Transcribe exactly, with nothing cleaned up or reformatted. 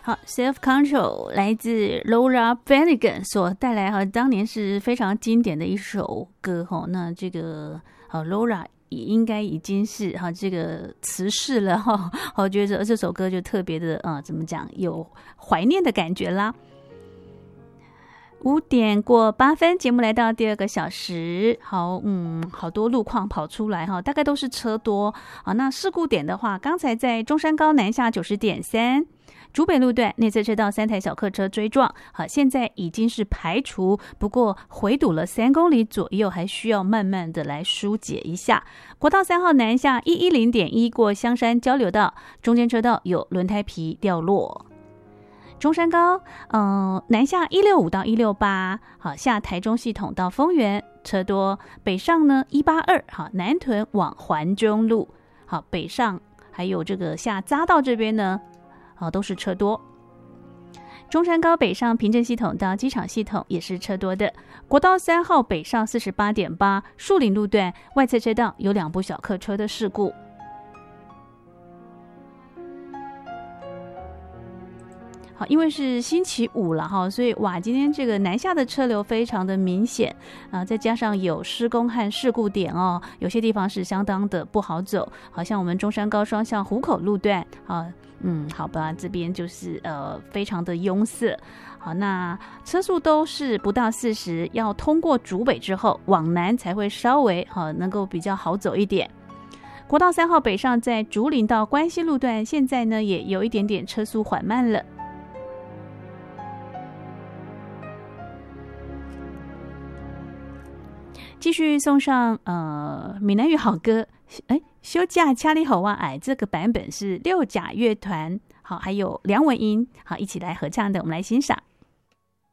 好 ，Self Control 来自 Laura Branigan 所带来哈，当年是非常经典的一首歌哈。那这个呃 Laura 也应该已经是哈这个辞世了哈。我觉得这首歌就特别的啊、呃，怎么讲，有怀念的感觉啦。五点过八分，节目来到第二个小时。好，嗯，好多路况跑出来哈，大概都是车多啊。那事故点的话，刚才在中山高南下九十点三。竹北路段内侧车道三台小客车追撞，好，现在已经是排除，不过回堵了三公里左右，还需要慢慢的来疏解一下。国道三号南下一一零点一过香山交流道，中间车道有轮胎皮掉落。中山高，嗯、呃，南下一六五到一六八，好，下台中系统到丰原车多。北上呢一八二，好，南屯往环中路，好，北上还有这个下匝道这边呢。哦，都是车多。中山高北上平镇系统到机场系统也是车多的。国道三号北上 四十八点八， 树林路段外侧车道有两部小客车的事故。好，因为是星期五了哈，所以哇，今天这个南下的车流非常的明显啊，再加上有施工和事故点哦，有些地方是相当的不好走，好像我们中山高双向湖口路段啊，嗯，好吧，这边就是呃非常的拥塞。好，那车速都是不到四十，要通过竹北之后往南才会稍微好能够比较好走一点。国道三号北上在竹林到关西路段，现在呢也有一点点车速缓慢了。继续送上呃闽南语好歌，哎，休假掐里吼哇哎，这个版本是六甲乐团好，还有梁文音好一起来合唱的，我们来欣赏。